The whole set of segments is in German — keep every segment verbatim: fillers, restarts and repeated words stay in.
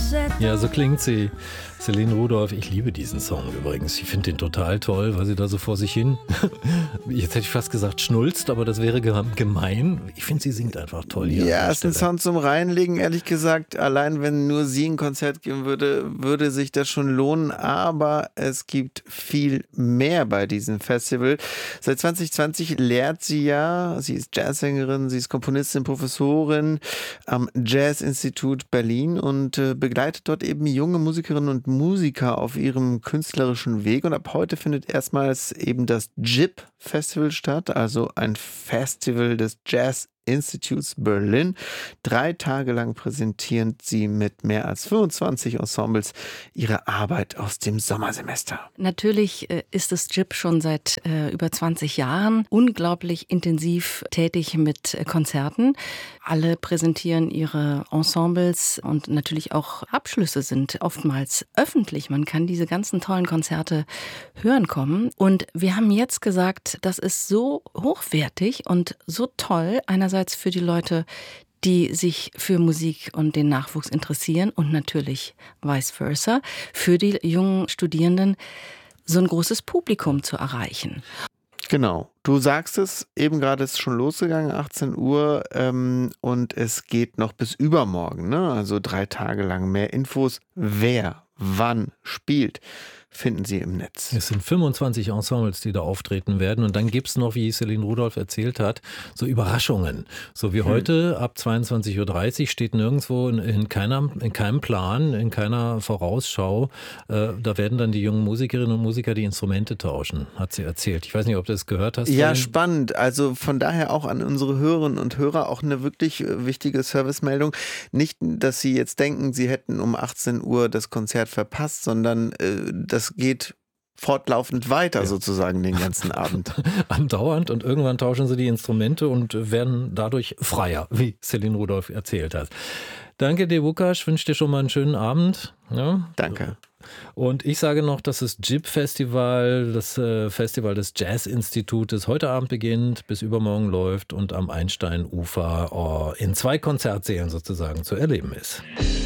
Ja, so klingt sie. Céline Rudolph, ich liebe diesen Song übrigens. Ich finde den total toll, weil sie da so vor sich hin, jetzt hätte ich fast gesagt schnulzt, aber das wäre gemein. Ich finde, sie singt einfach toll. Ja, ist ein Song zum Reinlegen, ehrlich gesagt. Allein wenn nur sie ein Konzert geben würde, würde sich das schon lohnen. Aber es gibt viel mehr bei diesem Festival. Seit zwanzig zwanzig lehrt sie ja, sie ist Jazzsängerin, sie ist Komponistin, Professorin am Jazzinstitut Berlin und äh, begleitet dort eben junge Musikerinnen und Musiker auf ihrem künstlerischen Weg. Und ab heute findet erstmals eben das J I P-Festival statt, also ein Festival des Jazz Institutes Berlin. Drei Tage lang präsentieren sie mit mehr als fünfundzwanzig Ensembles ihre Arbeit aus dem Sommersemester. Natürlich äh, ist das J I P schon seit äh, über zwanzig Jahren unglaublich intensiv tätig mit äh, Konzerten. Alle präsentieren ihre Ensembles und natürlich auch Abschlüsse sind oftmals öffentlich. Man kann diese ganzen tollen Konzerte hören kommen. Und wir haben jetzt gesagt, das ist so hochwertig und so toll, einerseits für die Leute, die sich für Musik und den Nachwuchs interessieren und natürlich vice versa, für die jungen Studierenden so ein großes Publikum zu erreichen. Genau. Du sagst es, eben gerade ist schon losgegangen, achtzehn Uhr, ähm, und es geht noch bis übermorgen, ne? Also drei Tage lang. Mehr Infos, wer, wann spielt, finden Sie im Netz. Es sind fünfundzwanzig Ensembles, die da auftreten werden. Und dann gibt es noch, wie Céline Rudolph erzählt hat, so Überraschungen. So wie hm. heute ab zweiundzwanzig Uhr dreißig steht nirgendwo in, in, keiner, in keinem Plan, in keiner Vorausschau. Äh, da werden dann die jungen Musikerinnen und Musiker die Instrumente tauschen, hat sie erzählt. Ich weiß nicht, ob du das gehört hast. Ja, vorhin. Spannend. Also von daher auch an unsere Hörerinnen und Hörer auch eine wirklich wichtige Servicemeldung. Nicht, dass Sie jetzt denken, Sie hätten um achtzehn Uhr das Konzert verpasst, sondern äh, das Das geht fortlaufend weiter, ja, sozusagen den ganzen Abend. Andauernd, und irgendwann tauschen sie die Instrumente und werden dadurch freier, wie Céline Rudolph erzählt hat. Danke dir, Vukaš, wünsche dir schon mal einen schönen Abend. Ja? Danke. Und ich sage noch, dass das J I P-Festival, das äh, Festival des Jazzinstitutes, heute Abend beginnt, bis übermorgen läuft und am Einsteinufer oh, in zwei Konzertsälen sozusagen zu erleben ist.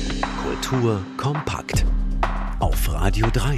Kultur kompakt auf Radio drei.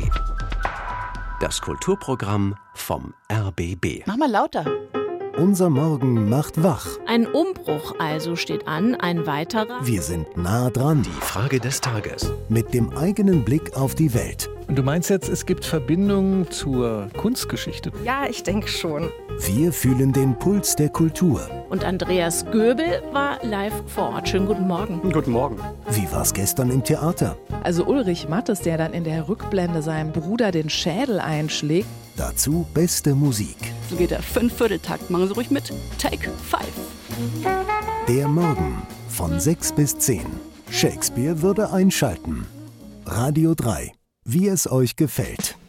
Das Kulturprogramm vom R B B. Mach mal lauter. Unser Morgen macht wach. Ein Umbruch also steht an, ein weiterer. Wir sind nah dran. Die Frage des Tages. Mit dem eigenen Blick auf die Welt. Und du meinst jetzt, es gibt Verbindungen zur Kunstgeschichte? Ja, ich denke schon. Wir fühlen den Puls der Kultur. Und Andreas Göbel war live vor Ort. Schönen guten Morgen. Guten Morgen. Wie war's gestern im Theater? Also Ulrich Mattes, der dann in der Rückblende seinem Bruder den Schädel einschlägt. Dazu beste Musik. So geht der Fünfvierteltakt. Machen Sie ruhig mit. Take five. Der Morgen von sechs bis zehn. Shakespeare würde einschalten. Radio drei. Wie es euch gefällt.